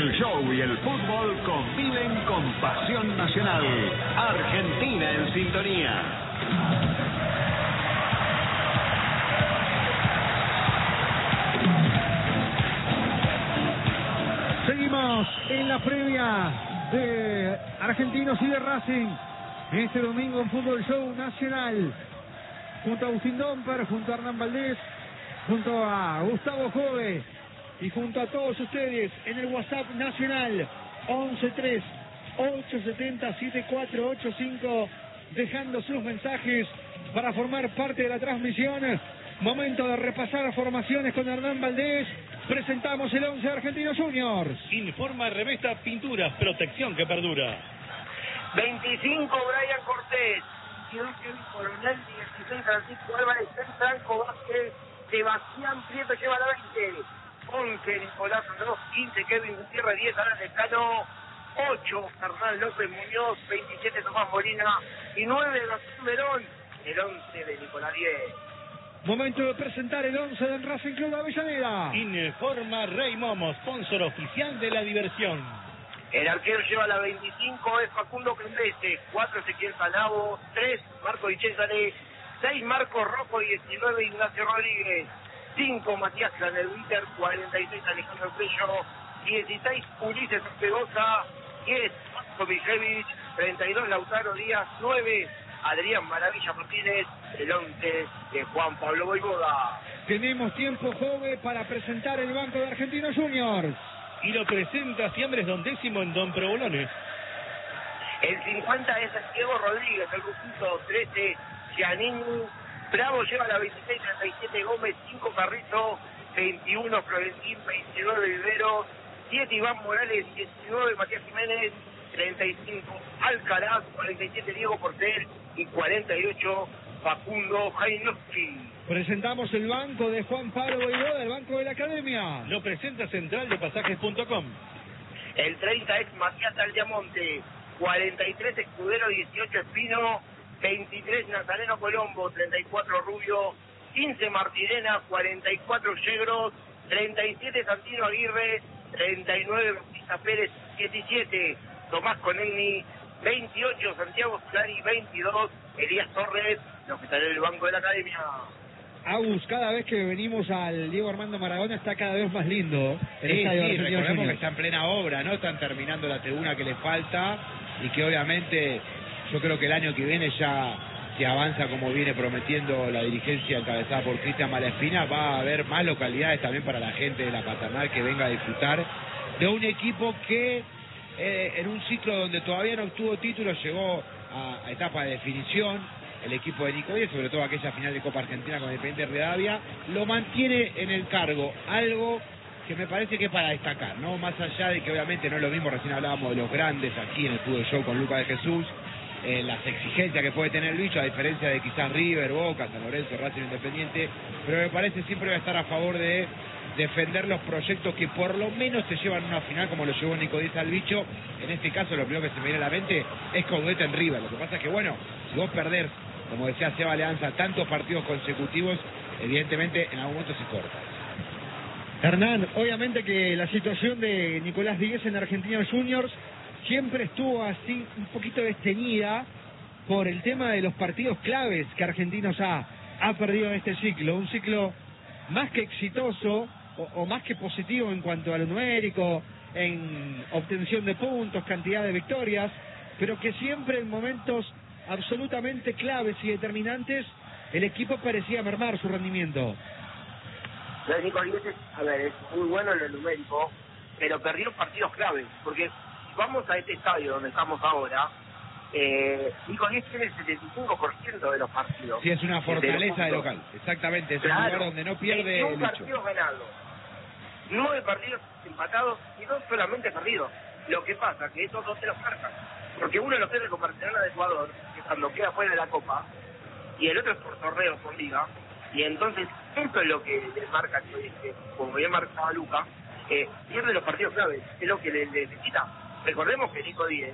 El show y el fútbol conviven con pasión nacional. Argentina en sintonía. Seguimos en la previa de Argentinos y de Racing este domingo en Fútbol Show Nacional, junto a Agustín Domper, junto a Hernán Valdés, junto a Gustavo Jove y junto a todos ustedes en el WhatsApp nacional 1138707485, dejando sus mensajes para formar parte de la transmisión. Momento de repasar formaciones con Hernán Valdés. Presentamos el 11 de Argentinos Juniors. Informa Revesta Pinturas, protección que perdura. 25 Brian Cortés, 22 Kevin Coronel, 16 Francisco Álvarez, 6 Franco Vázquez, Sebastián Prieto lleva la 20, 11 Nicolás Andrós, 15 Kevin Gutiérrez, 10 Alan Lescano, 8 Hernán López Muñoz, 27 Tomás Molina y 9 Gastón Verón, el 11 de Nicolás 10. Momento de presentar el 11 del Racing Club de Avellaneda. Informa Rey Momo, sponsor oficial de la diversión. El arquero lleva la 25, es Facundo Candese, 4 Ezequiel Canavo, 3 Marco Di Cesare, 6 Marcos Rojo, 19 Ignacio Rodríguez, 5 Matías Canelviter, 46 Alejandro Pello, 16 Ulises Ortegoza, 10 Marco Mijevich, 32 Lautaro Díaz, 9 Adrián Maravilla Martínez, el 11 de Juan Pablo Voivoda. Tenemos tiempo, Jove, para presentar el banco de Argentinos Juniors. Y lo presenta Fiambres Don Décimo en Don Provolones. El 50 es Diego Rodríguez, el rojito 13, Giannini, Bravo lleva la 26, 37 Gómez, 5 Carrizo, 21 Florentín, 29 Vivero, 7 Iván Morales, 19 Matías Jiménez, 35 Alcaraz, 47 Diego Portel y 48 Facundo Jainowski. Presentamos el banco de Juan Pablo Voivoda, el banco de la Academia. Lo presenta Central de Pasajes.com. El 30 es Matías Aldiamonte, 43 Escudero, 18 Espino, 23 Nazareno Colombo, 34 Rubio, 15 Martirena, 44 Yegros, 37 Santino Aguirre, 39 Bautista Pérez, 17 Tomás Conegni, 28 Santiago Solari, 22 Elías Torres, los que están en el banco de la Academia. Agus, cada vez que venimos al Diego Armando Maradona está cada vez más lindo. Sí, recordemos que está en plena obra, ¿no? Están terminando la tribuna que le falta y que obviamente yo creo que el año que viene ya, si avanza como viene prometiendo la dirigencia encabezada por Cristian Malaspina, va a haber más localidades también para la gente de la Paternal que venga a disfrutar de un equipo que en un ciclo donde todavía no obtuvo títulos llegó a etapa de definición. El equipo de Nico Díez, sobre todo aquella final de Copa Argentina con Independiente Rivadavia, lo mantiene en el cargo, algo que me parece que es para destacar, ¿no? Más allá de que obviamente no es lo mismo, recién hablábamos de los grandes aquí en el Fútbol Show con Lucas de Jesús, las exigencias que puede tener el bicho, a diferencia de quizás River, Boca, San Lorenzo, Racing, Independiente, pero me parece siempre va a estar a favor de defender los proyectos que por lo menos se llevan a una final como lo llevó Nico Díez al bicho. En este caso lo primero que se me viene a la mente es Caudete en River. Lo que pasa es que bueno, si vos perdés, como decía Seba Alianza, tantos partidos consecutivos, evidentemente en algún momento se corta. Hernán, obviamente que la situación de Nicolás Díez en Argentinos Juniors siempre estuvo así un poquito desteñida por el tema de los partidos claves que Argentinos ha perdido en este ciclo. Un ciclo más que exitoso o más que positivo en cuanto a lo numérico, en obtención de puntos, cantidad de victorias, pero que siempre en momentos absolutamente claves y determinantes el equipo parecía mermar su rendimiento. Nico Díez es muy bueno en el numérico, pero perdió partidos claves, porque si vamos a este estadio donde estamos ahora, Nico Díez tiene el 75% de los partidos. Sí, es una fortaleza de local, exactamente, es un lugar donde no pierde el bicho. Partidos ganados, 9 partidos empatados y 2 solamente perdidos. Lo que pasa que esos 2 se los marcan, porque uno lo pierde con Barcelona de Ecuador, que cuando queda fuera de la Copa, y el otro es por torneo, por liga, y entonces esto es lo que le marca, que como bien marcaba Luca, pierde los partidos claves, es lo que le necesita. Recordemos que Nico Díez,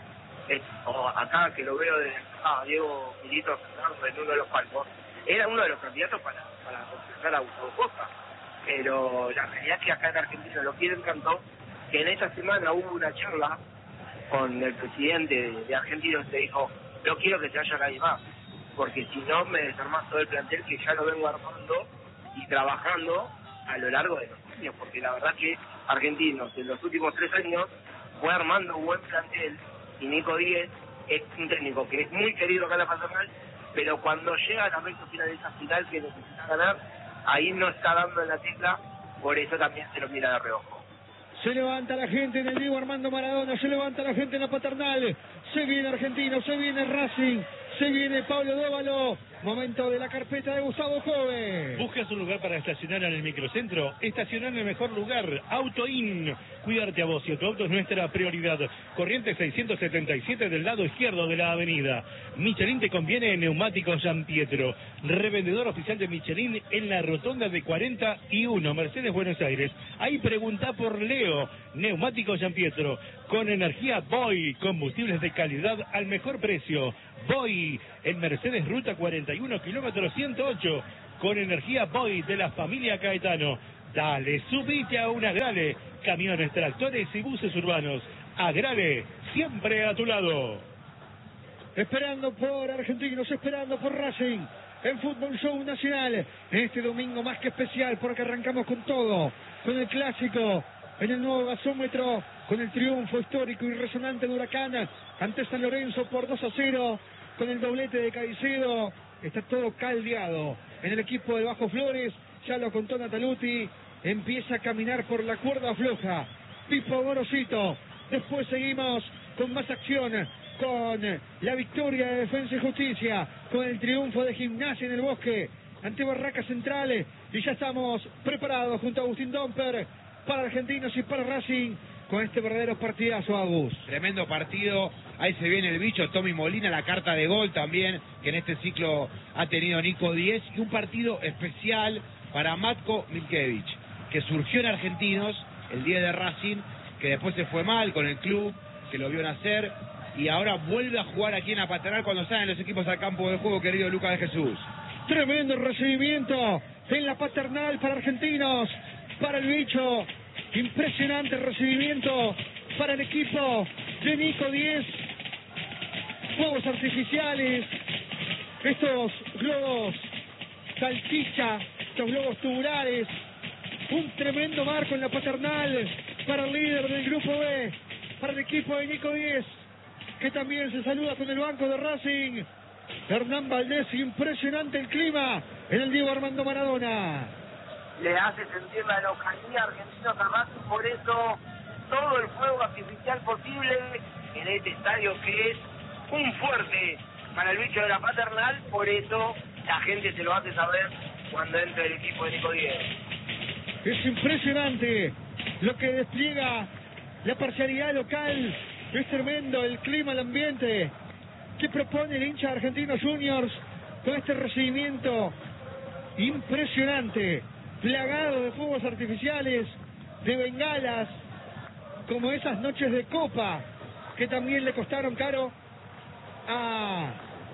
acá que lo veo de Diego Milito en uno de los palcos, era uno de los candidatos para compensar a Gustavo Costa, pero la realidad es que acá en Argentina lo quieren tanto que en esta semana hubo una charla con el presidente de Argentinos, que dijo, no quiero que se vaya nadie más, porque si no me desarmás todo el plantel que ya lo vengo armando y trabajando a lo largo de los años, porque la verdad que Argentinos en los últimos 3 años fue armando un buen plantel, y Nico Díez es un técnico que es muy querido acá en la paternal, pero cuando llega a la recta final de esa final que necesita ganar, ahí no está dando en la tecla, por eso también se lo mira de reojo. Se levanta la gente en el Diego Armando Maradona, se levanta la gente en la paternal, se viene Argentino, se viene Racing, se viene Pablo Dóvalo, momento de la carpeta de Gustavo Joven. ¿Buscas un lugar para estacionar en el microcentro? Estacionar en el mejor lugar, Autoin. Cuidarte a vos y a tu auto es nuestra prioridad. Corriente 677 del lado izquierdo de la avenida. Michelin te conviene en Neumáticos San Pietro. Revendedor oficial de Michelin en la rotonda de 41, Mercedes, Buenos Aires. Ahí pregunta por Leo. Neumáticos San Pietro. Con energía Boy. Combustibles de calidad al mejor precio. Boy. En Mercedes, ruta 41, kilómetro 108. Con energía Boy de la familia Caetano. Dale, subite a un Agrale. Camiones, tractores y buses urbanos. Agrale, siempre a tu lado. Esperando por Argentinos, esperando por Racing. En Fútbol Show Nacional. Este domingo más que especial porque arrancamos con todo. Con el clásico. En el nuevo gasómetro. Con el triunfo histórico y resonante de Huracán ante San Lorenzo por 2-0. Con el doblete de Caicedo. Está todo caldeado. En el equipo de Bajo Flores. Ya lo contó Nataluti. Empieza a caminar por la cuerda floja. Pipo Gorosito. Después seguimos con más acción. Con la victoria de Defensa y Justicia. Con el triunfo de Gimnasia en el Bosque. Ante Barracas Centrales. Y ya estamos preparados junto a Agustín Domper. Para Argentinos y para Racing. Con este verdadero partidazo, Agus. Tremendo partido. Ahí se viene el bicho Tommy Molina, la carta de gol también, que en este ciclo ha tenido Nico Díez. Y un partido especial para Matko Milkevich, que surgió en Argentinos el día de Racing, que después se fue mal con el club, que lo vio nacer, y ahora vuelve a jugar aquí en la paternal cuando salen los equipos al campo de juego, querido Lucas de Jesús. Tremendo recibimiento en la paternal para Argentinos, para el bicho. Impresionante recibimiento para el equipo de Nico Díez. Fuegos artificiales, estos globos salchicha, estos globos tubulares. Un tremendo marco en la paternal para el líder del grupo B, para el equipo de Nico Díez, que también se saluda con el banco de Racing. Hernán Valdés, impresionante el clima en el Diego Armando Maradona. Le hace sentir la localidad argentina a Racing, por eso todo el fuego artificial posible en este estadio que es un fuerte para el bicho de la paternal, por eso la gente se lo hace saber cuando entra el equipo de Nico Díez. Es impresionante lo que despliega la parcialidad local, es tremendo el clima, el ambiente que propone el hincha de Argentinos Juniors con este recibimiento impresionante, plagado de fuegos artificiales, de bengalas, como esas noches de copa que también le costaron caro a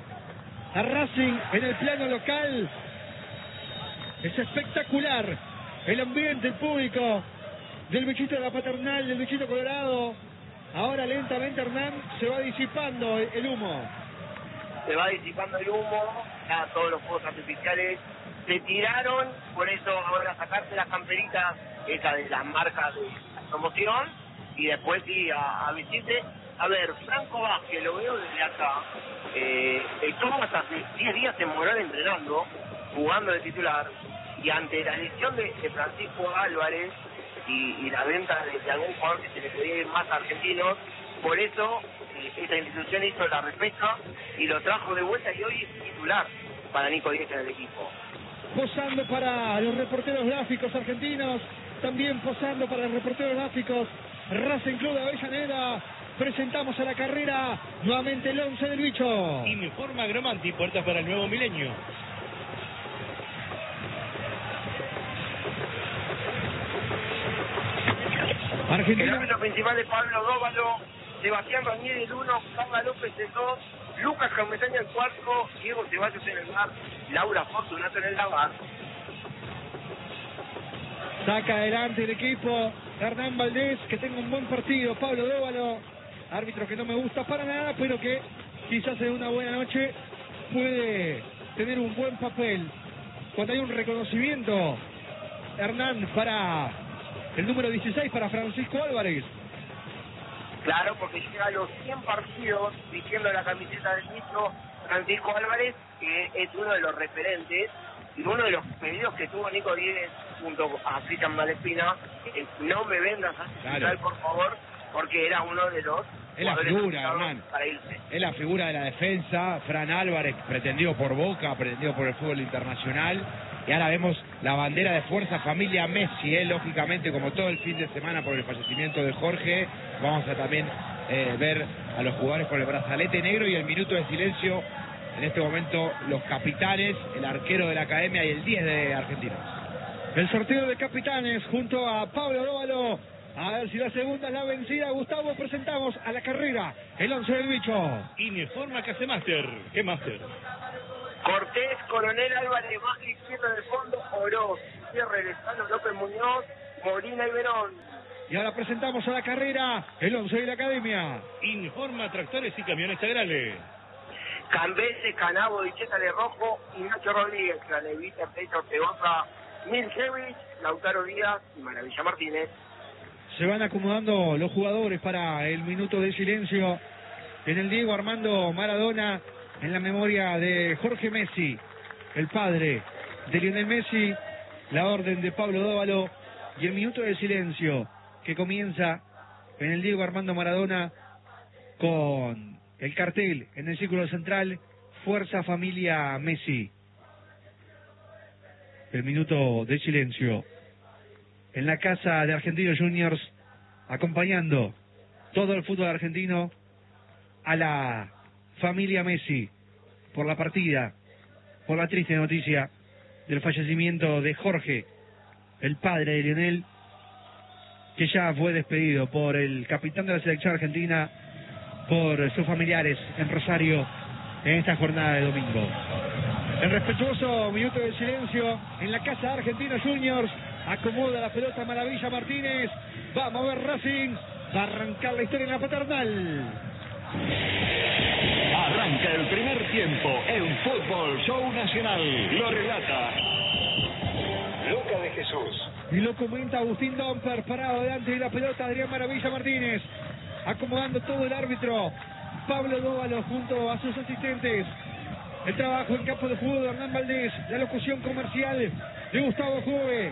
Racing en el plano local. Es espectacular el ambiente, el público del bichito de la paternal, del bichito colorado. Ahora lentamente, Hernán, se va disipando el humo. Se va disipando el humo, ya todos los fuegos artificiales se tiraron, por eso ahora sacarse la camperita esa de las marcas de promoción y después sí a vestirse. A ver, Franco Vázquez, lo veo desde acá, estuvo hasta hace 10 días en Morón entrenando, jugando de titular, y ante la lesión de Francisco Álvarez y la venta de algún jugador que se le podía ir más a Argentinos, por eso esta institución hizo la repesca y lo trajo de vuelta y hoy es titular para Nico Díez en el equipo. Posando para los reporteros gráficos argentinos, también posando para los reporteros gráficos Racing Club de Avellaneda. Presentamos a la carrera nuevamente el 11 del bicho. Informa Agromanti, puertas para el nuevo milenio. Argentina. El árbitro principal es Pablo Dóvalo, Sebastián Ranieri el 1, Carla López el 2, Lucas Carmetaña el 4, Diego Ceballos en el bar, Laura Fortunato en el lavar. Saca adelante el equipo Hernán Valdés, que tenga un buen partido. Pablo Dóvalo, árbitro que no me gusta para nada, pero que quizás en una buena noche puede tener un buen papel. Cuando hay un reconocimiento, Hernán, para el número 16, para Francisco Álvarez. Claro, porque llega a los 100 partidos vistiendo la camiseta del mismo Francisco Álvarez, que es uno de los referentes y uno de los pedidos que tuvo Nico Díez junto a Cristian Malespina. No me vendas a citar, por favor, porque era uno de los... Es la figura, Hernán. Es la figura de la defensa. Fran Álvarez, pretendido por Boca, pretendido por el fútbol internacional. Y ahora vemos la bandera de Fuerza Familia Messi, lógicamente, como todo el fin de semana por el fallecimiento de Jorge. Vamos a también ver a los jugadores con el brazalete negro y el minuto de silencio. En este momento, los capitanes, el arquero de la Academia y el 10 de Argentinos. El sorteo de capitanes junto a Pablo Dóvalo. A ver si la segunda es la vencida. Gustavo, presentamos a la carrera el 11 del bicho. Informa que hace máster. ¿Qué máster? Cortés, Coronel Álvarez, baja izquierda del fondo, Oroz, cierre Lezano, López Muñoz, Molina y Verón. Y ahora presentamos a la carrera el 11 de la Academia. Informa Tractores y Camiones Agrales. Cambese, Canabo, Dicheta de Rojo y Nacho Rodríguez, Cranevita, Peito, Ortegoza, Milkevich, Lautaro Díaz y Maravilla Martínez. Se van acomodando los jugadores para el minuto de silencio en el Diego Armando Maradona, en la memoria de Jorge Messi, el padre de Lionel Messi, la orden de Pablo Dóvalo y el minuto de silencio que comienza en el Diego Armando Maradona con el cartel en el círculo central, Fuerza Familia Messi. El minuto de silencio en la casa de Argentinos Juniors, acompañando todo el fútbol argentino a la familia Messi por la partida, por la triste noticia del fallecimiento de Jorge, el padre de Lionel, que ya fue despedido por el capitán de la selección argentina, por sus familiares en Rosario en esta jornada de domingo. El respetuoso minuto de silencio en la casa de Argentinos Juniors. Acomoda la pelota Maravilla Martínez. Vamos a ver Racing. Va a arrancar la historia en la paternal. Arranca el primer tiempo en Fútbol Show Nacional. Lo relata Luca de Jesús. Y lo comenta Agustín Domper, parado delante de la pelota Adrián Maravilla Martínez. Acomodando todo el árbitro Pablo Dóvalo junto a sus asistentes. El trabajo en campo de juego de Hernán Valdés. La locución comercial de Gustavo Jove.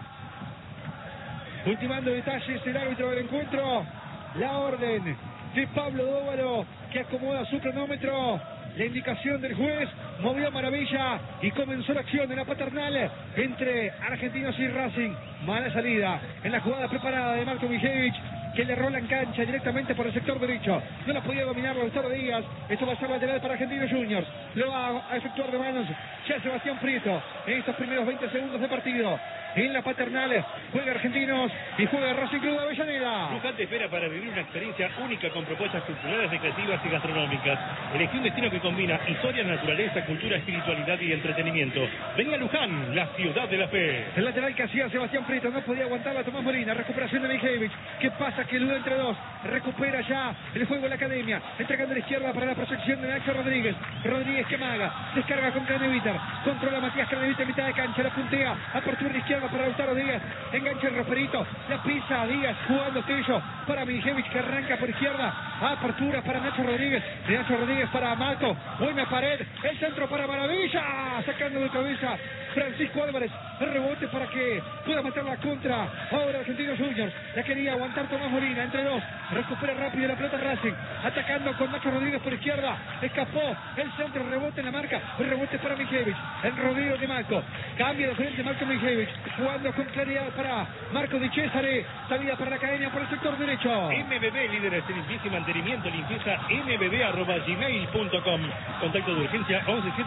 Ultimando detalles el árbitro del encuentro. La orden de Pablo Dóvalo, que acomoda su cronómetro. La indicación del juez movió Maravilla y comenzó la acción en la paternal entre Argentinos y Racing. Mala salida en la jugada preparada de Marco Mijevich, que le rola en cancha directamente por el sector derecho. No la podía dominar Lautaro Díaz. Esto va a ser lateral para Argentinos Juniors. Lo va a efectuar de manos ya Sebastián Prieto en estos primeros 20 segundos de partido. En la paternal juega Argentinos y juega Racing Club de Avellaneda. Luján te espera para vivir una experiencia única con propuestas culturales, recreativas y gastronómicas. Elegí un destino que combina historia, naturaleza, cultura, espiritualidad y entretenimiento. Vení a Luján, la ciudad de la fe. El lateral que hacía Sebastián Prieto no podía aguantarla Tomás Molina. Recuperación de Mijevich. ¿Qué pasa? Que luda entre dos. Recupera ya el juego de la Academia. Entregando a la izquierda para la proyección de Nacho Rodríguez. Rodríguez que maga. Descarga con Craneviter. Controla Matías Craneviter en mitad de cancha. La puntea. Apertura de izquierda para Lautaro Díaz. Engancha el Roperito. La pisa Díaz jugando Tello para Mijevich, que arranca por izquierda. Apertura para Nacho Rodríguez. De Nacho Rodríguez para Marco. Buena pared. El centro para Maravilla. Sacando de cabeza Francisco Álvarez. El rebote para que pueda matar la contra. Ahora Argentinos Juniors. La quería aguantar Tomás Molina. Entre dos. Recupera rápido la pelota Racing. Atacando con Nacho Rodríguez por izquierda. Escapó. El centro, rebote en la marca. El rebote para Mijevich. El Rodrigo de Marco. Cambia de frente Marco Mijevich. Jugando con claridad para Marco Di Cesare. Salida para la Academia por el sector derecho. MBB, líderes en limpieza y mantenimiento. Limpieza mbb@gmail.com. Contacto de urgencia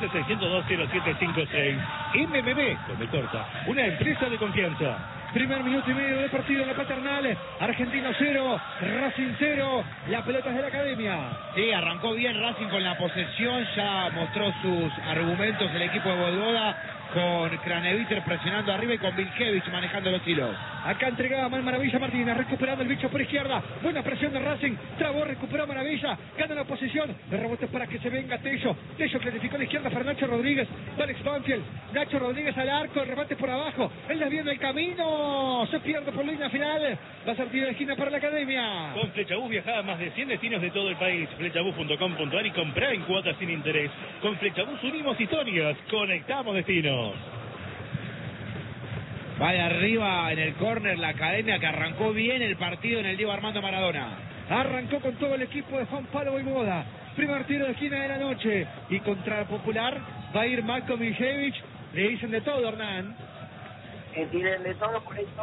1176020756. MBB, come corta. Una empresa de confianza. Primer minuto y medio de partido en la paternal. Argentino 0, Racing 0. La pelota es de la Academia. Sí, arrancó bien Racing con la posesión. Ya mostró sus argumentos el equipo de Boivoda. con Craneviter presionando arriba y con Vilkevich manejando los hilos. Acá entregaba mal Maravilla Martínez, recuperando el bicho por izquierda. Buena presión de Racing, trabó, recuperó Maravilla, gana la posición. El rebote para que se venga Tello. Tello clasificó a la izquierda para Nacho Rodríguez. Alex Banfield, Nacho Rodríguez al arco, el remate por abajo. Él desvía el camino, se pierde por línea final. Va a ser tiro de esquina para la Academia. Con Flechabús viajaba a más de 100 destinos de todo el país. Flechabús.com.ar y comprá en cuotas sin interés. Con Flechabús unimos historias, conectamos destinos. Va de arriba en el córner la Academia, que arrancó bien el partido en el Diego Armando Maradona. Arrancó con todo el equipo de Juan Pablo Voivoda. Primer tiro de esquina de la noche. Y contra Popular va a ir Marko Milicevic. Le dicen de todo, Hernán. Tienen de todo, por eso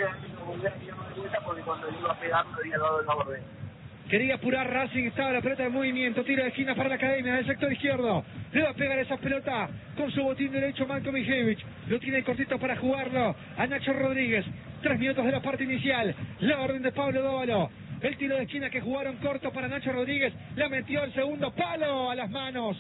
porque cuando le iba a pegar no había dado el orden. Quería apurar Racing, estaba la pelota de movimiento, tiro de esquina para la Academia del sector izquierdo. Le va a pegar esa pelota con su botín derecho Marko Milicevic. Lo tiene cortito para jugarlo a Nacho Rodríguez. 3 minutos de la parte inicial. La orden de Pablo Dóvalo. El tiro de esquina que jugaron corto para Nacho Rodríguez. La metió el segundo palo a las manos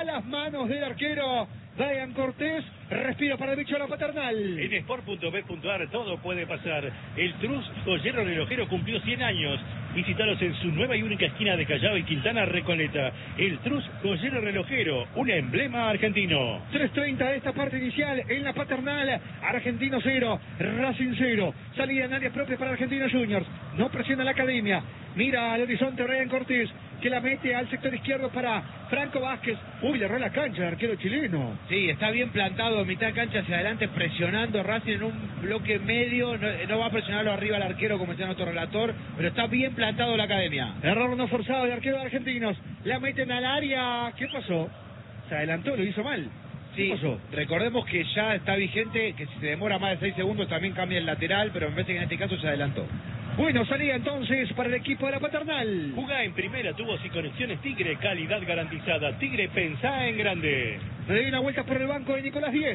del arquero Brian Cortés. Respiro para el bicho de la Paternal. En sport.bet.ar todo puede pasar. El Trus Joyero Relojero cumplió 100 años. Visítalos en su nueva y única esquina de Callao y Quintana Recoleta. El Trus Joyero Relojero, un emblema argentino. 3:30 de esta parte inicial en la Paternal. Argentino 0, Racing 0. Salida en área propia para Argentinos Juniors. No presiona la Academia. Mira al horizonte Brian Cortés, que la mete al sector izquierdo para Franco Vázquez. Uy, le erró la cancha el arquero chileno. Sí, está bien plantado, mitad de cancha hacia adelante, presionando Racing en un bloque medio. No va a presionarlo arriba al arquero como decía nuestro relator, pero está bien plantado la Academia. Error no forzado del arquero de Argentinos. La meten al área. ¿Qué pasó? Se adelantó, lo hizo mal. Sí, ¿Qué pasó? recordemos que ya está vigente, que si se demora más de 6 segundos también cambia el lateral, pero me parece que en este caso se adelantó. Bueno, salía entonces para el equipo de la Paternal. Jugá en primera, tubos y conexiones Tigre, calidad garantizada. Tigre, pensá en grande. Le doy una vuelta por el banco de Nicolás Díez.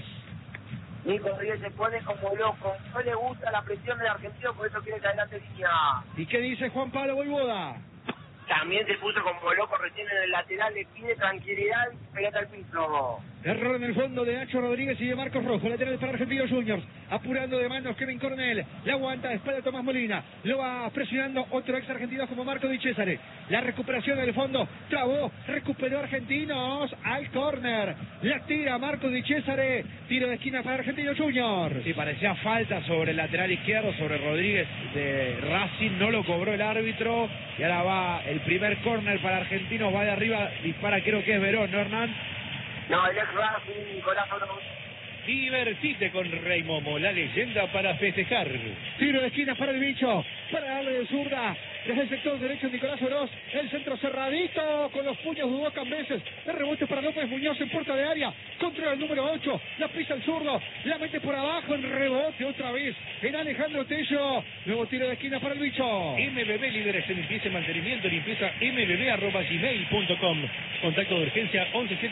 Nico Díez se pone como loco. No le gusta la presión del argentino, por eso quiere que adelante línea. ¿Y qué dice Juan Pablo Voivoda? También se puso como loco recién en el lateral, le pide tranquilidad y pegate al piso. Error en el fondo de Nacho Rodríguez y de Marcos Rojo. Lateral para Argentinos Juniors. Apurando de manos Kevin Coronel. La aguanta de espalda Tomás Molina. Lo va presionando otro ex argentino como Marco Di Cesare. La recuperación del fondo. Trabó. Recuperó Argentinos al córner. La tira Marco Di Cesare. Tiro de esquina para Argentinos Juniors. Sí, parecía falta sobre el lateral izquierdo, sobre Rodríguez de Racing. No lo cobró el árbitro. Y ahora va el primer córner para Argentinos. Va de arriba. Dispara, creo que es Verón, ¿no, Hernán? No, el ex Racing, Nicolás Oro. Divertite con Rey Momo, la leyenda para festejar. Tiro de esquina para el bicho. Para darle de zurda. Desde el sector derecho Nicolás Oroz. El centro cerradito. Con los puños de dos cambeses. El rebote para López Muñoz en puerta de área. Contra el número 8. La pisa el zurdo. La mete por abajo. En rebote otra vez. En Alejandro Tello. Nuevo tiro de esquina para el bicho. MBB, líderes en limpieza y mantenimiento. Limpieza mbb@gmail.com. Contacto de urgencia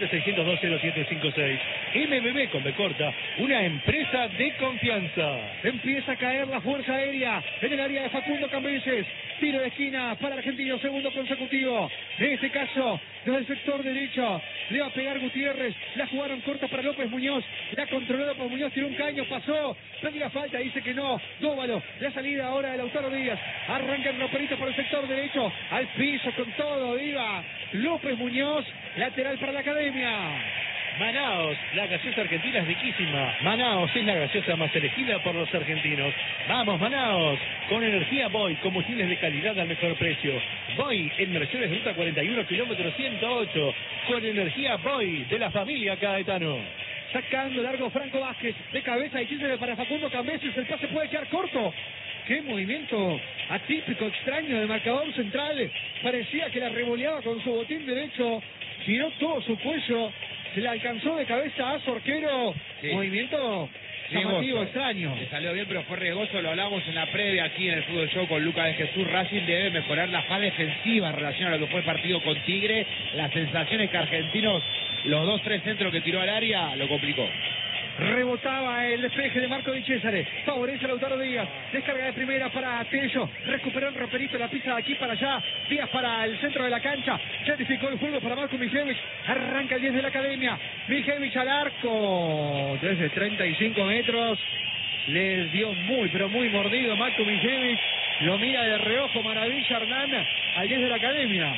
1176020756. MBB con B corta. Una empresa de confianza. Empieza a caer la fuerza aérea en el área de Facundo Cambeses. Tiro de esquina para Argentino, segundo consecutivo. En este caso, desde el sector derecho, le va a pegar Gutiérrez. La jugaron corta para López Muñoz. La controló López Muñoz, tiró un caño, pasó. Pedía falta, dice que no. Dóvalo. La salida ahora de Lautaro Díaz. Arranca el roperito por el sector derecho. Al piso con todo, viva. López Muñoz, lateral para la Academia. Manaos, la gaseosa argentina es riquísima. Manaos es la gaseosa más elegida por los argentinos. ¡Vamos, Manaos! Con energía Boy, combustibles de calidad al mejor precio. Boy, en Mercedes Ruta 41, kilómetro 108. Con energía Boy, de la familia Caetano. Sacando largo Franco Vázquez. De cabeza y quise para Facundo Cambeses. El pase puede quedar corto. ¡Qué movimiento atípico, extraño del marcador central! Parecía que la revoleaba con su botín derecho. Giró todo su cuello. Se le alcanzó de cabeza a su arquero. Sí. Movimiento llamativo, extraño. Le salió bien, pero fue riesgoso. Lo hablamos en la previa aquí en el Fútbol Show con Lucas de Jesús. Racing debe mejorar la fase defensiva en relación a lo que fue el partido con Tigre. Las sensaciones que Argentinos, los 2-3 centros que tiró al área, lo complicó. rebotaba el despeje de Marco Di Cesare, favorece a Lautaro Díaz, descarga de primera para Tello, recuperó el roperito, la pista de aquí para allá, Díaz para el centro de la cancha, clarificó el juego para Marco Mijevich, arranca el 10 de la academia, Mijevich al arco, desde 35 metros, le dio muy, pero muy mordido Marco Mijevich, lo mira de reojo, maravilla Hernán, al 10 de la academia.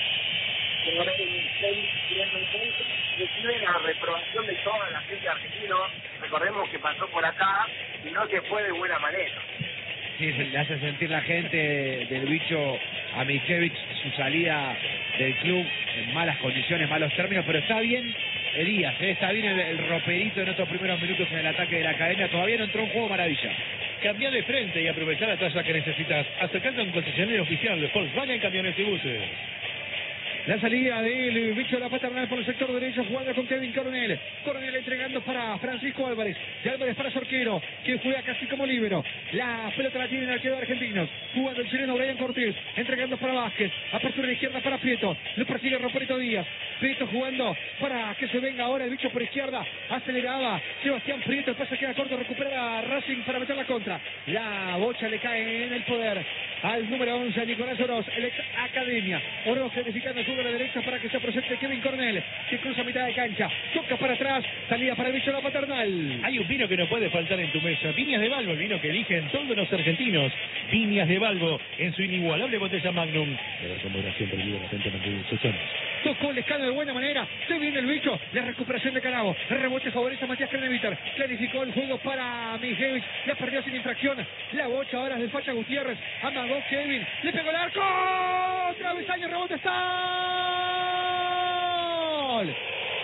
Recibe la reprobación de toda la gente argentina. Recordemos que pasó por acá y no se fue de buena manera. Sí, se le hace sentir la gente del bicho a Mijevich su salida del club en malas condiciones, malos términos, pero está bien Díaz, está bien el roperito en estos primeros minutos en el ataque de la academia, todavía no entró un juego maravilla. Cambiar de frente y aprovechar la talla que necesitas. Acercando a un concesionario oficial de Volkswagen Camiones y Buses. La salida del bicho de la paternal por el sector derecho, jugando con Kevin Coronel. Coronel entregando para Francisco Álvarez. De Álvarez para Sorquero, que juega casi como líbero. La pelota la tiene el arquero de Argentinos. Jugando el chileno Brian Cortés. Entregando para Vázquez. Apertura a la izquierda para Prieto. Lo persigue Roperito Díaz. Prieto jugando para que se venga ahora el bicho por izquierda. Aceleraba Sebastián Prieto. El pase queda corto. Recupera a Racing para meter la contra. La bocha le cae en el poder al número 11, Nicolás Oroz, el ex Academia. Oroz clarificando el juego a la derecha para que se presente Kevin Coronel, que cruza mitad de cancha, toca para atrás, salida para el bicho de la paternal. Hay un vino que no puede faltar en tu mesa. Viñas de Balbo, el vino que eligen todos los argentinos. Viñas de Balbo, en su inigualable botella Magnum. Tocó el escándalo de buena manera, se viene el bicho, la recuperación de Canavo, el rebote favorece a Matías Craneviter, clarificó el juego para Mijevich, la perdió sin infracción, la bocha ahora es del Facha Gutiérrez, amagó Kevin, le pegó el arco, travesaño, rebote, está ¡gol! ¡Gol!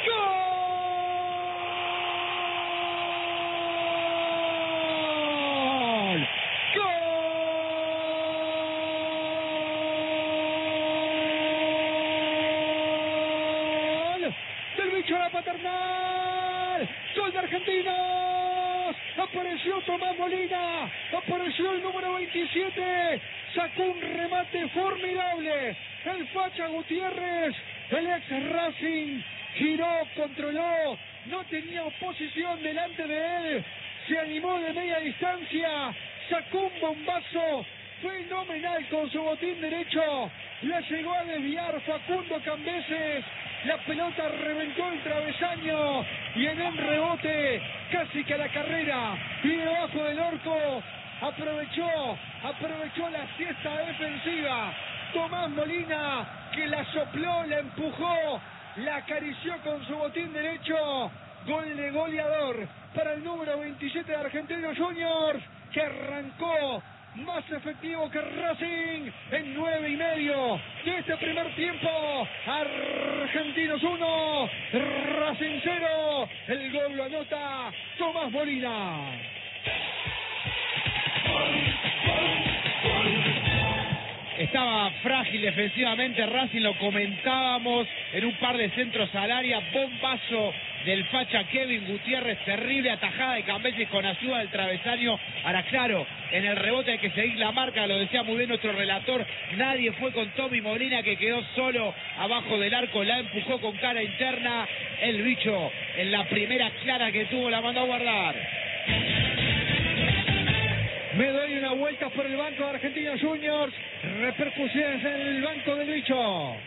Paternal, gol de Argentinos, apareció Tomás Molina, apareció el número 27, sacó un remate formidable, el Facha Gutiérrez, el ex Racing, giró, controló, no tenía oposición delante de él, se animó de media distancia, sacó un bombazo fenomenal con su botín derecho, la llegó a desviar Facundo Cambeses. La pelota reventó el travesaño y en el rebote, casi que a la carrera, y debajo del orco, aprovechó la siesta defensiva. Tomás Molina, que la sopló, la empujó, la acarició con su botín derecho. Gol de goleador para el número 27 de Argentinos Juniors, que arrancó más efectivo que Racing en 9:30 de este primer tiempo. Argentinos 1, Racing 0. El gol lo anota Tomás Molina. Estaba frágil defensivamente Racing, lo comentábamos en un par de centros al área, bombazo del Facha Kevin Gutiérrez, terrible atajada de Cambeses con ayuda del travesaño. Ahora claro, en el rebote hay que seguir la marca, lo decía muy bien nuestro relator, nadie fue con Tommy Molina, que quedó solo abajo del arco, la empujó con cara interna, el bicho en la primera clara que tuvo la mandó a guardar. Me doy una vuelta por el banco de Argentinos Juniors, repercusiones en el banco del bicho.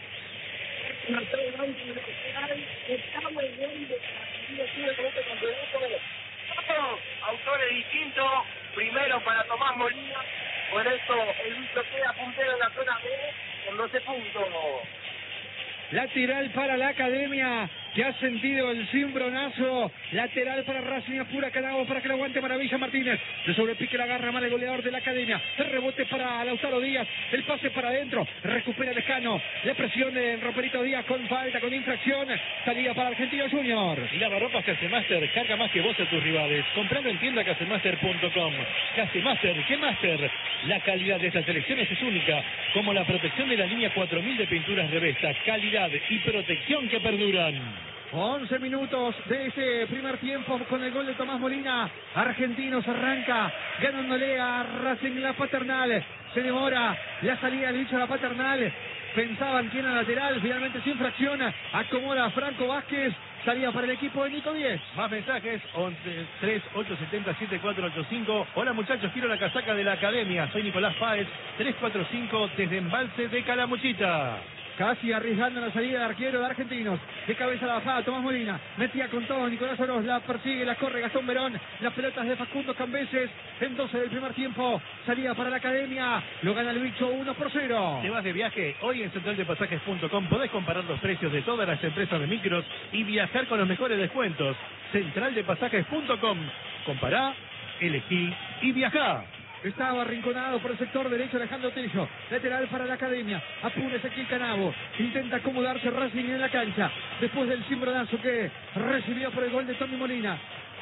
Autores distintos, primero para Tomás Molina, por eso el bicho queda puntero en la zona B con 12 puntos. Lateral para la Academia, que ha sentido el cimbronazo. Lateral para Racing, apura Canavo para que lo aguante Maravilla Martínez. De sobrepique la agarra mal el goleador de la Academia. El rebote para Lautaro Díaz. El pase para adentro. Recupera Lejano. La presión de Roperito Díaz con falta, con infracción. Salida para Argentinos Juniors. Y lavarropas Casemaster, carga más que vos a tus rivales. Comprando en tienda casemaster.com. Casemaster, ¿qué Master? La calidad de estas selecciones es única, como la protección de la línea 4000 de pinturas Revesta. Calidad y protección que perduran. 11 minutos de ese primer tiempo con el gol de Tomás Molina. Argentinos arranca ganándole a Racing la Paternal. Se demora la salida del bicho a la Paternal. pensaban que era lateral, finalmente sin fracción, acomoda a Franco Vázquez, salía para el equipo de Nico 10. Más mensajes, 3-870-7485. Hola muchachos, quiero la casaca de la academia. Soy Nicolás Páez, 345 desde Embalse de Calamuchita. Casi arriesgando la salida de arquero de Argentinos. De cabeza a la bajada, Tomás Molina. Metía con todo, Nicolás Oroz la persigue, la corre Gastón Verón. Las pelotas de Facundo Cambeses. En 12 del primer tiempo. Salida para la academia. Lo gana el bicho 1-0. ¿Te vas de viaje? Hoy en centraldepasajes.com podés comparar los precios de todas las empresas de micros y viajar con los mejores descuentos. Centraldepasajes.com. Compará, elegí y viajá. Estaba arrinconado por el sector derecho Alejandro Tello. Lateral para la academia. Apura Ezequiel Canavo. Intenta acomodarse Racing en la cancha. Después del cimbronazo que recibió por el gol de Tommy Molina.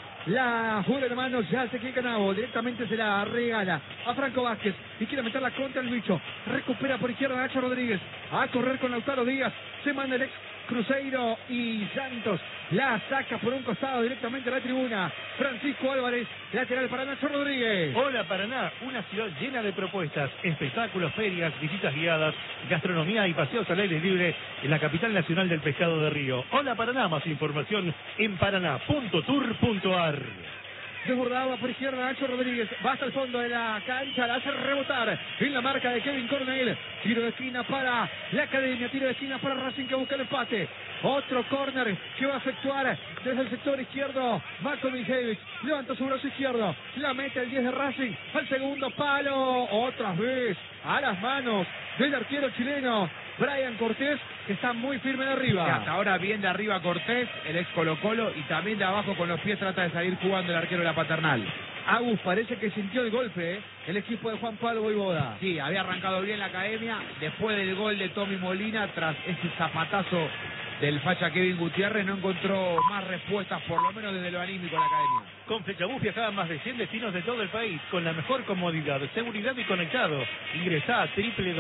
La jugada de manos ya Ezequiel Canavo. Directamente se la regala a Franco Vázquez. Y quiere meterla contra el bicho. Recupera por izquierda Nacho Rodríguez. A correr con Lautaro Díaz. Se manda el ex Cruzeiro y Santos la saca por un costado directamente a la tribuna. Francisco Álvarez, lateral para Nacho Rodríguez. Hola Paraná, una ciudad llena de propuestas, espectáculos, ferias, visitas guiadas, gastronomía y paseos al aire libre en la capital nacional del pescado de Río. Hola Paraná, más información en paraná.tour.ar. Desbordaba por izquierda Nacho Rodríguez, va hasta el fondo de la cancha, la hace rebotar en la marca de Kevin Cornell. Tiro de esquina para la academia, tiro de esquina para Racing que busca el empate. Otro córner que va a efectuar desde el sector izquierdo Marco Mijevich. Levanta su brazo izquierdo, la mete el 10 de Racing al segundo palo. Otra vez a las manos del arquero chileno Brian Cortés, que está muy firme de arriba. Y hasta ahora bien de arriba Cortés, el ex Colo Colo, y también de abajo con los pies trata de salir jugando el arquero de la Paternal. Agus parece que sintió el golpe, el equipo de Juan Pablo Voivoda. Sí, había arrancado bien la academia, después del gol de Tommy Molina, tras ese zapatazo del facha Kevin Gutiérrez, no encontró más respuestas, por lo menos desde lo anímico, en la academia. Con Flechabús viajaba a más de 100 destinos de todo el país, con la mejor comodidad, seguridad y conectado. Ingresá a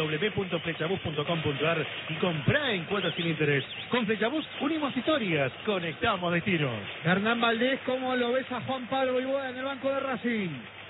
www.flechabús.com.ar y comprá en cuotas sin interés. Con Flechabús unimos historias, conectamos destinos. Hernán Valdés, ¿cómo lo ves a Juan Pablo Voivoda en el banco de Racing?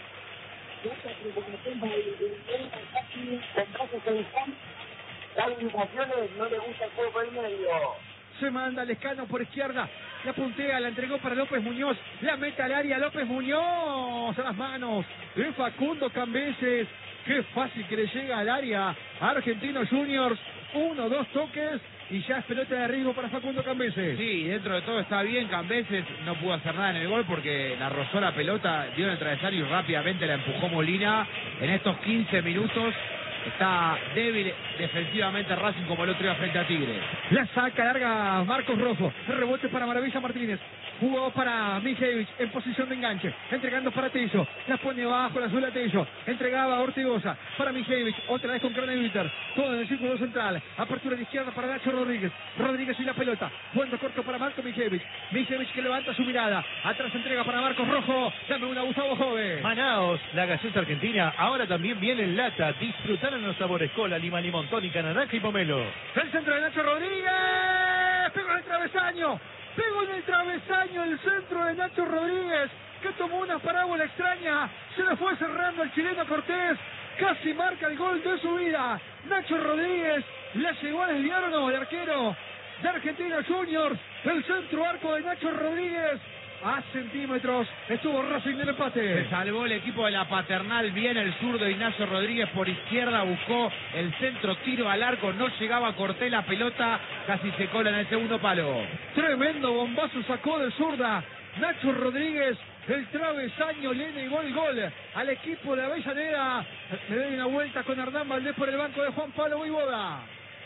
Las limitaciones no le gusta el juego por el medio. Se manda Lescano por izquierda, la puntea, la entregó para López Muñoz, la mete al área López Muñoz, a las manos de Facundo Cambeses. Qué fácil que le llega al área a Argentinos Juniors. 1, 2 toques y ya es pelota de riesgo para Facundo Cambeses. Sí, dentro de todo está bien. Cambeses no pudo hacer nada en el gol porque la rozó la pelota, dio en el travesaño y rápidamente la empujó Molina. En estos 15 minutos está débil defensivamente Racing como el otro día frente a Tigre. La saca larga Marcos Rojo. Rebote para Maravilla Martínez. Jugó para Mijevich en posición de enganche. Entregando para Tello. La pone abajo la suela Tello. Entregaba a Ortigosa para Mijevich. Otra vez con Cronenwinter. Todo en el círculo central. Apertura de izquierda para Nacho Rodríguez. Rodríguez y la pelota. Jugando corto para Marco Mijevich. Mijevich que levanta su mirada. Atrás entrega para Marcos Rojo. Dame una Gustavo Jove. Manaos, la gaseosa argentina, ahora también viene en lata. Disfrutaron los sabores cola, lima, limón, tónica, naranja y pomelo. El centro de Nacho Rodríguez. Pegó en el travesaño. Pegó en el travesaño el centro de Nacho Rodríguez, que tomó una parábola extraña. Se le fue cerrando al chileno Cortés. Casi marca el gol de su vida. Nacho Rodríguez la llegó a desviar o no el arquero de Argentinos Juniors. El centro arco de Nacho Rodríguez. A centímetros estuvo Racing del empate. Se salvó el equipo de la Paternal. Bien el zurdo Ignacio Rodríguez por izquierda. Buscó el centro, tiro al arco. No llegaba Cortés, la pelota casi se cola en el segundo palo. Tremendo bombazo sacó de zurda Nacho Rodríguez. El travesaño le negó el gol al equipo de Avellaneda. Me doy una vuelta con Hernán Valdés por el banco de Juan Pablo Voivoda.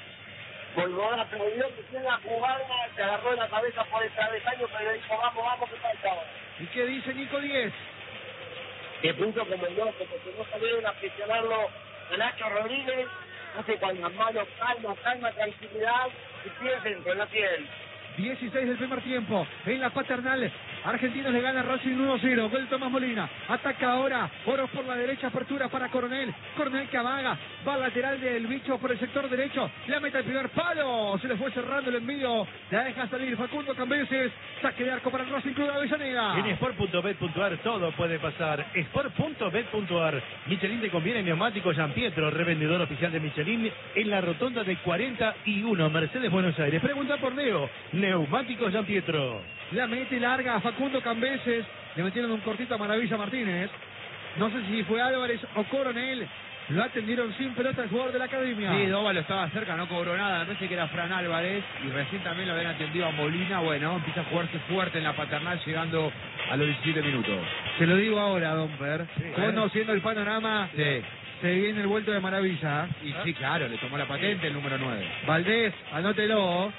Voivoda aplaudió que tiene la jugada, se agarró la cabeza por el travesaño, pero le dijo, vamos, que falta. ¿Y qué dice Nico 10? Que puso como loco, porque no salieron a presionarlo a Nacho Rodríguez. No sé, con las manos, calma, tranquilidad, y piensen con la piel. 16 del primer tiempo. En la Paternal, Argentinos le gana Racing 1-0. Gol Tomás Molina. Ataca ahora. Oro por la derecha. Apertura para Coronel. Coronel que amaga. Va al lateral del bicho por el sector derecho. La meta el primer palo. Se le fue cerrando el envío. La deja salir Facundo Cambeses. Saque de arco para el Racing Club de Avellaneda. En Sport.bet.ar todo puede pasar. Sport.bet.ar. Michelin te conviene neumático Gian Pietro, revendedor oficial de Michelin en la rotonda de 41 Mercedes Buenos Aires. Pregunta por Leo. Neumático Gian Pietro. La mete larga a Facundo Cambeses. Le metieron un cortito a Maravilla Martínez. No sé si fue Álvarez o Coronel. Lo atendieron sin pelota el jugador de la academia. Sí, Dóvalo estaba cerca, no cobró nada. Me parece que era Fran Álvarez. Y recién también lo habían atendido a Molina. Bueno, empieza a jugarse fuerte en la Paternal, llegando a los 17 minutos. Se lo digo ahora, Domper. Sí, conociendo el panorama, sí. Se viene el vuelto de Maravilla. Y sí, claro, le tomó la patente el número 9. Valdés, anótelo.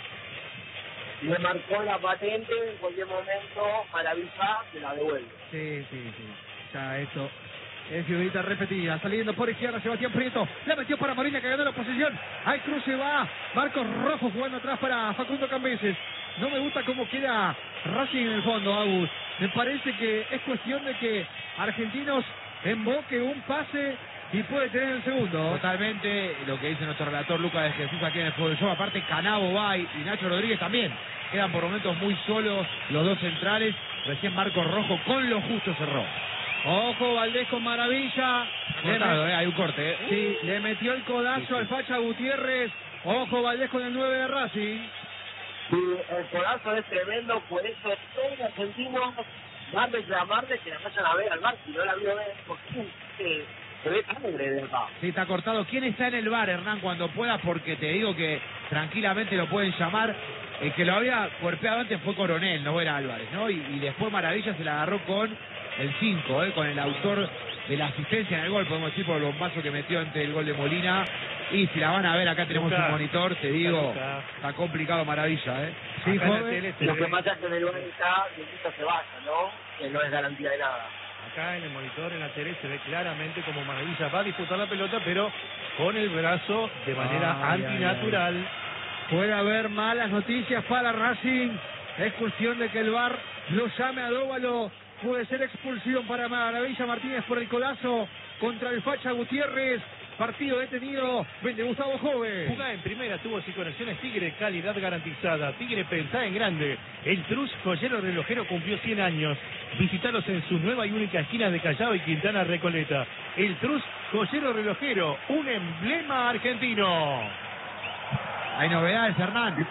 Le marcó la patente, en cualquier momento Maravilla se la devuelve. Sí. Ya esto es figurita repetida. Saliendo por izquierda Sebastián Prieto. La metió para Molina que ganó la posición. Al cruce va Marcos Rojo jugando atrás para Facundo Cambeses. No me gusta cómo queda Racing en el fondo, Agus. Me parece que es cuestión de que Argentinos emboque un pase y puede tener el segundo. Totalmente lo que dice nuestro relator Lucas de Jesús aquí en el Fútbol Show. Aparte Canavo va y Nacho Rodríguez también. Quedan por momentos muy solos los dos centrales. Recién Marcos Rojo con lo justo cerró. Ojo, Valdés con Maravilla. Hay un corte. Sí, le metió el codazo al Facha Gutiérrez. Ojo, Valdés con el 9 de Racing. Sí, el codazo es tremendo, por eso todos los argentinos van a reclamar de que la vayan a ver al bar, si no la vio ver, porque se ve sangre de acá. Sí, está cortado. ¿Quién está en el bar, Hernán, cuando pueda? Porque te digo que tranquilamente lo pueden llamar. El que lo había golpeado antes fue Coronel, no era Álvarez, ¿no? Y después Maravilla se la agarró con el 5, con el autor de la asistencia en el gol, podemos decir, por el bombazo que metió ante el gol de Molina. Y si la van a ver, acá tenemos un monitor, te digo, está complicado Maravilla, Sí, joven. Lo que pasa es que en el bar está, que se vaya, ¿no? Que no es garantía de nada. Acá en el monitor, en la tele, se ve claramente como Maravilla va a disputar la pelota, pero con el brazo de manera antinatural. Puede haber malas noticias para Racing. Es cuestión de que el VAR lo llame a Dóvalo. Puede ser expulsión para Maravilla Martínez por el codazo contra el Facha Gutiérrez. Partido detenido. Vende Gustavo Jove. Jugá en primera, tuvo sin conexiones Tigre, calidad garantizada. Tigre, pensá en grande. El Trus Joyero Relojero cumplió 100 años. Visitalos en su nueva y única esquina de Callao y Quintana Recoleta. El Trus Joyero Relojero, un emblema argentino. Hay novedades, Hernán.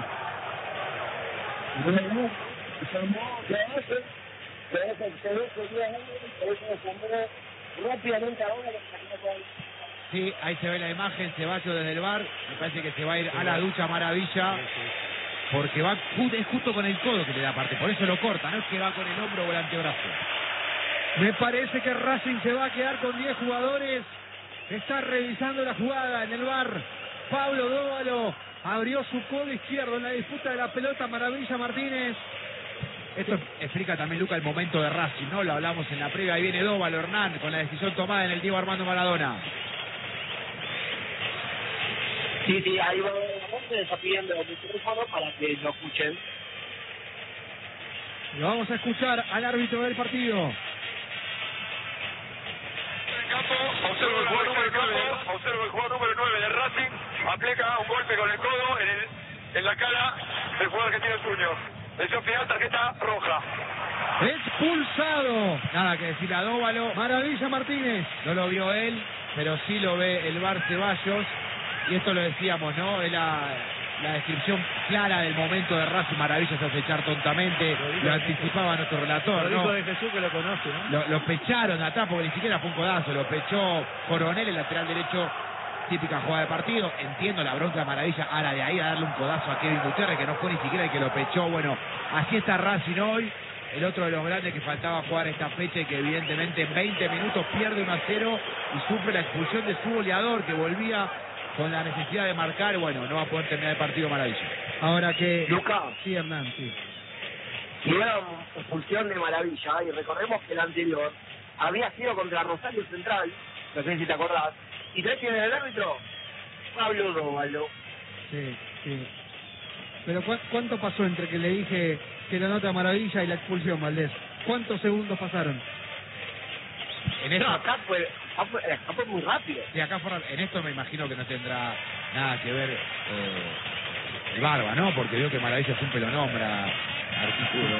Rápidamente ahora. Sí, ahí se ve la imagen, Ceballos desde el bar. Me parece que se va a ir a la ducha Maravilla. Porque va es justo con el codo que le da parte. Por eso lo corta, no es que va con el hombro o el antebrazo. Me parece que Racing se va a quedar con 10 jugadores. Está revisando la jugada en el bar. Pablo Dóvalo abrió su codo izquierdo en la disputa de la pelota. Maravilla Martínez. Esto explica también, Luca, el momento de Racing, ¿no? Lo hablamos en la previa. Ahí viene Dóvalo, Hernán, con la decisión tomada en el Diego Armando Maradona. Sí, ahí va, se está pidiendo el micrófono para que lo escuchen. Lo vamos a escuchar al árbitro del partido. Observo el jugador número 9 de Racing, aplica un golpe con el codo en la cara del jugador argentino Junior. Lesión final, tarjeta roja. Expulsado. Nada que decir a Dóvalo. Maravilla Martínez. No lo vio él, pero sí lo ve el VAR Ceballos. Y esto lo decíamos, ¿no? Es la descripción clara del momento de Racing. Maravilla se hace echar tontamente. Lo anticipaba nuestro relator, Lo ¿no? dijo de Jesús que lo conoce, ¿no? Lo pecharon atrás porque ni siquiera fue un codazo. Lo pechó Coronel, el lateral derecho. Típica jugada de partido. Entiendo la bronca de Maravilla. Ahora de ahí a darle un codazo a Kevin Gutiérrez, que no fue ni siquiera el que lo pechó. Bueno, así está Racing hoy. El otro de los grandes que faltaba jugar esta fecha y que evidentemente en 20 minutos pierde 1-0 y sufre la expulsión de su goleador, que volvía con la necesidad de marcar. Bueno, no va a poder terminar el partido Maravilla. Ahora que... Lucas. Sí, Hernán, sí. Y una expulsión de Maravilla, y recordemos que el anterior había sido contra Rosario Central, no sé si te acordás, y ¿sabés quién es el árbitro? Pablo Dóvalo. Sí. Pero ¿cuánto pasó entre que le dije que la nota maravilla y la expulsión, Valdés? ¿Cuántos segundos pasaron? En esto, No, acá fue muy rápido. sí, acá en esto me imagino que no tendrá nada que ver el Barba, ¿no? Porque veo que Maravilla siempre lo nombra artículo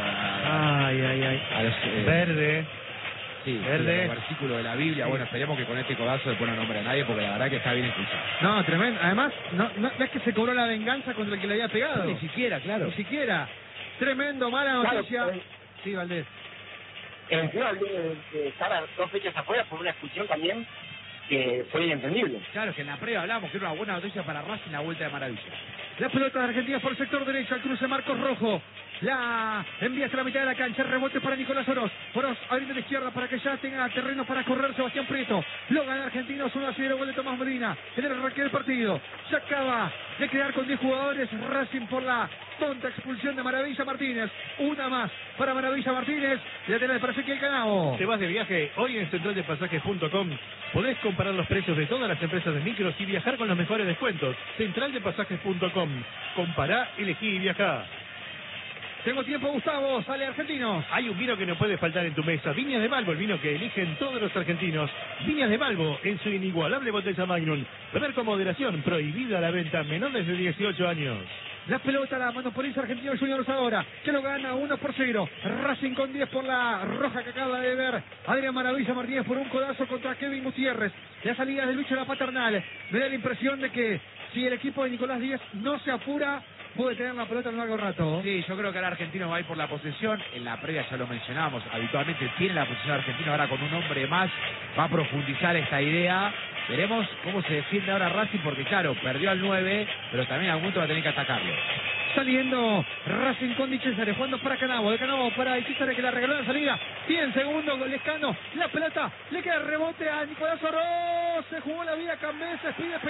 a los, Verde. sí, Verde. el versículo de la Biblia. Bueno, esperemos que con este codazo después no nombre a nadie, porque la verdad que está bien escuchado. No, tremendo. Además, no es que se cobró la venganza contra el que le había pegado. Ni siquiera, claro. Ni siquiera. Tremendo, mala noticia. Claro, Sí, Valdés. Encima de estar a 2 fechas afuera por una expulsión también que fue inentendible. Claro, que en la previa hablamos que era una buena noticia para Racing la vuelta de Maravilla. La pelota de Argentina por el sector derecho, al cruce Marcos Rojo. La envía hasta la mitad de la cancha, el rebote para Nicolás Oroz. Oroz abriendo la izquierda para que ya tenga terreno para correr Sebastián Prieto. Lo gana Argentinos 1-0, gol de Tomás Medina en el arranque del partido. Se acaba de quedar con 10 jugadores Racing por la tonta expulsión de Maravilla Martínez. Una más para Maravilla Martínez. Lateral para Ezequiel Canao. Te vas de viaje hoy en centraldepasajes.com. Podés comparar los precios de todas las empresas de micros y viajar con los mejores descuentos. Centraldepasajes.com. Compará, elegí y viajá. Tengo tiempo, Gustavo. Sale Argentinos. Hay un vino que no puede faltar en tu mesa. Viñas de Balbo, el vino que eligen todos los argentinos. Viñas de Balbo, en su inigualable botella Magnum. Beber con moderación, prohibida la venta, menores de 18 años. La pelota la monopoliza Argentinos Juniors ahora, que lo gana 1-0. Racing con 10 por la roja que acaba de ver Adrián Maravilla Martínez por un codazo contra Kevin Gutiérrez. La salida del bicho de la paternal. Me da la impresión de que si el equipo de Nicolás Díez no se apura, puede tener la pelota en un largo rato. Sí, yo creo que ahora Argentino va a ir por la posesión. En la previa ya lo mencionamos, habitualmente tiene la posesión Argentino. Ahora con un hombre más va a profundizar esta idea. Veremos cómo se defiende ahora Racing, porque claro, perdió al 9, pero también a algún momento va a tener que atacarlo. Saliendo Racing con Di Cesare, jugando para Canavo, de Canavo para Di Cesare, que la regaló la salida. 100 segundos, Lescano, la pelota, le queda el rebote a Nicolás Oroz. Se jugó la vida Cambé, se pide